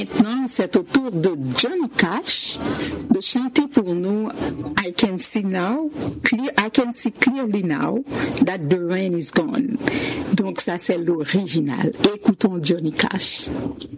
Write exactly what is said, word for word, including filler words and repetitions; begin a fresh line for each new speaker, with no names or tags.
maintenant, c'est au tour de Johnny Cash de chanter pour nous I Can See Now, clear, I Can See Clearly Now that the rain is gone. Donc ça, c'est l'original. Écoutons Johnny Cash.